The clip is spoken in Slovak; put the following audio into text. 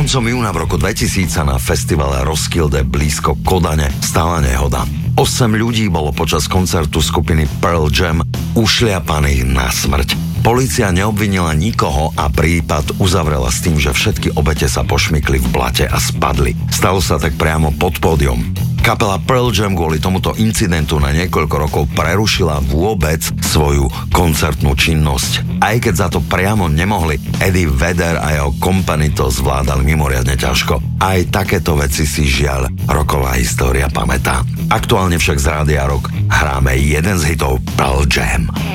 Koncom júna v roku 2000 sa na festivale Roskilde blízko Kodane stala nehoda. 8 ľudí bolo počas koncertu skupiny Pearl Jam ušliapaných na smrť. Polícia neobvinila nikoho a prípad uzavrela s tým, že všetky obete sa pošmykli v blate a spadli. Stalo sa tak priamo pod pódium. Kapela Pearl Jam kvôli tomuto incidentu na niekoľko rokov prerušila vôbec svoju koncertnú činnosť. Aj keď za to priamo nemohli, Eddie Vedder a jeho kompani to zvládali mimoriadne ťažko. Aj takéto veci si žiaľ roková história pamätá. Aktuálne však z Rádia Rock hráme jeden z hitov Pearl Jam.